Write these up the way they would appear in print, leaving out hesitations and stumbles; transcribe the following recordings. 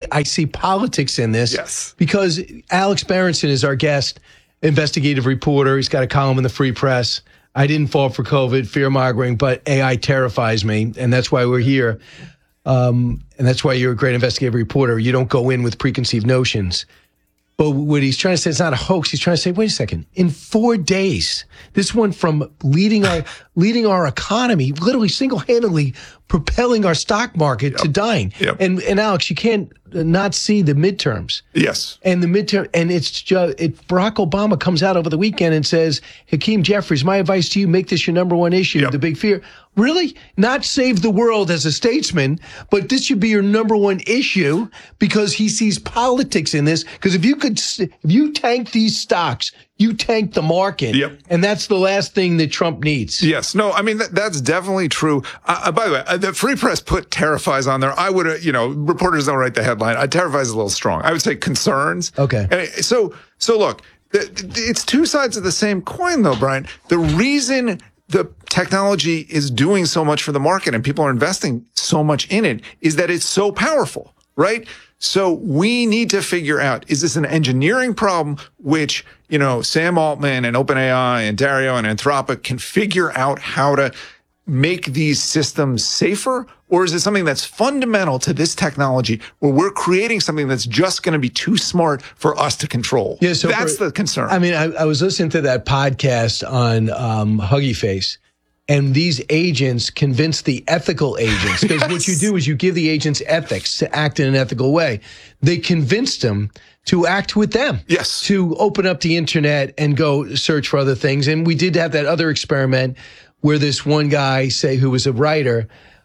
I see politics in this. Yes. Because Alex Berenson is our guest, investigative reporter. He's got a column in the Free Press. I didn't fall for COVID, fear-mongering, but AI terrifies me, and that's why we're here. And that's why you're a great investigative reporter. You don't go in with preconceived notions. But what he's trying to say, it's not a hoax. He's trying to say, wait a second. In 4 days, this went from leading our economy, literally single-handedly propelling our stock market to dying. Yep. And Alex, you can't not see the midterms. Yes. And the midterm, and Barack Obama comes out over the weekend and says, Hakeem Jeffries, my advice to you, make this your number one issue, the big fear. Really? Not save the world as a statesman, but this should be your number one issue because he sees politics in this. Because if you tank these stocks, you tank the market. Yep. And that's the last thing that Trump needs. Yes. No, I mean, that's definitely true. By the way, the Free Press put terrifies on there. I would, reporters don't write the headline. Terrifies is a little strong. I would say concerns. Okay. So look, it's two sides of the same coin though, Brian. The reason the technology is doing so much for the market and people are investing so much in it is that it's so powerful, right? So we need to figure out, is this an engineering problem, which, Sam Altman and OpenAI and Dario and Anthropic can figure out how to make these systems safer? Or is it something that's fundamental to this technology where we're creating something that's just going to be too smart for us to control? Yeah, so that's the concern. I mean, I was listening to that podcast on Huggy Face, and these agents convince the ethical agents, because what you do is you give the agents ethics to act in an ethical way. They convinced them to act with them. Yes. To open up the internet and go search for other things. And we did have that other experiment where this one guy, who was a writer,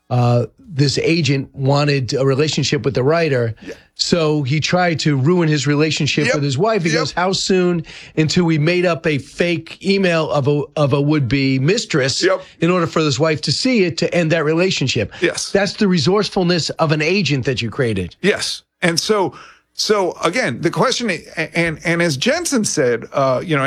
this agent wanted a relationship with the writer. So he tried to ruin his relationship with his wife. He goes, how soon until we made up a fake email of a would-be mistress in order for his wife to see it to end that relationship. Yes. That's the resourcefulness of an agent that you created. Yes. And so again, the question, and as Jensen said, and I do,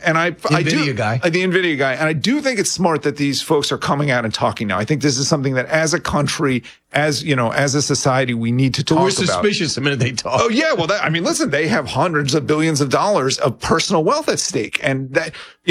the NVIDIA guy, and I do think it's smart that these folks are coming out and talking now. I think this is something that as a country, as a society, we need to talk about. We're suspicious the minute they talk. Oh yeah, well, listen, they have hundreds of billions of dollars of personal wealth at stake, and that,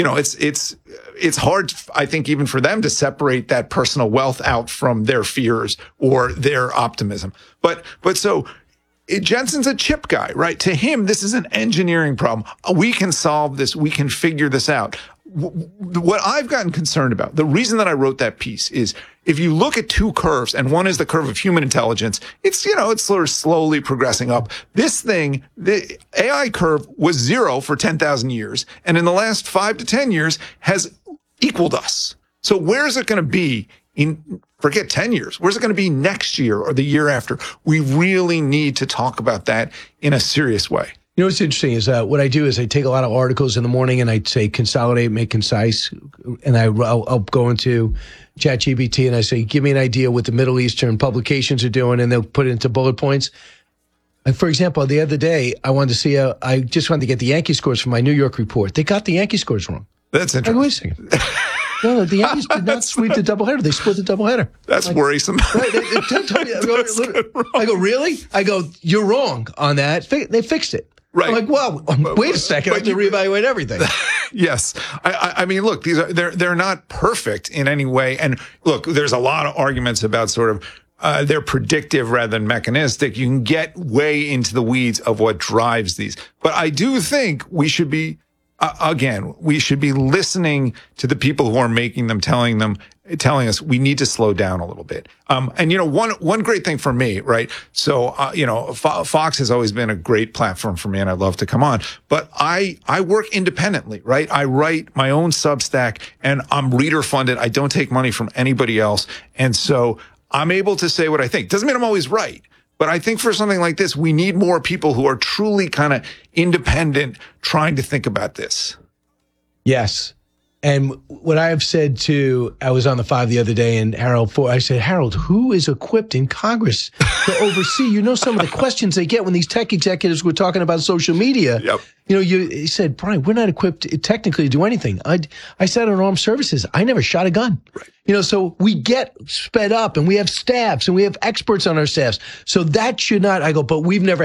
it's hard, I think, even for them to separate that personal wealth out from their fears or their optimism. But so. Jensen's a chip guy, right? To him, this is an engineering problem. We can solve this. We can figure this out. What I've gotten concerned about, the reason that I wrote that piece is if you look at two curves, and one is the curve of human intelligence, it's sort of slowly progressing up. This thing, the AI curve was 0 for 10,000 years, and in the last 5 to 10 years has equaled us. So where is it going to be forget 10 years. Where's it going to be next year or the year after? We really need to talk about that in a serious way. You know what's interesting is what I do is I take a lot of articles in the morning and I say consolidate, make concise, and I'll go into ChatGPT and I say, give me an idea what the Middle Eastern publications are doing, and they'll put it into bullet points. Like, for example, the other day, I just wanted to get the Yankee scores from my New York report. They got the Yankee scores wrong. That's interesting. Wait a second. No, the Yankees did not sweep the doubleheader. They split the doubleheader. That's worrisome. Right, I go, really? I go, you're wrong on that. They fixed it. Right. I'm like, well, wait a second. I have to reevaluate everything. Yes. I mean, look, they're not perfect in any way. And look, there's a lot of arguments about sort of they're predictive rather than mechanistic. You can get way into the weeds of what drives these. But I do think we should be we should be listening to the people who are making them, telling us we need to slow down a little bit. And one great thing for me, right? So, Fox has always been a great platform for me, and I'd love to come on. But I work independently, right? I write my own Substack, and I'm reader funded. I don't take money from anybody else, and so I'm able to say what I think. Doesn't mean I'm always right. But I think for something like this, we need more people who are truly kind of independent, trying to think about this. Yes. And what I have said I was on the 5 the other day, and I said, Harold, who is equipped in Congress to oversee? Some of the questions they get when these tech executives were talking about social media. Yep. You said, Brian, we're not equipped technically to do anything. I sat on armed services. I never shot a gun. Right. So we get sped up, and we have staffs, and we have experts on our staffs. So that should not, but we've never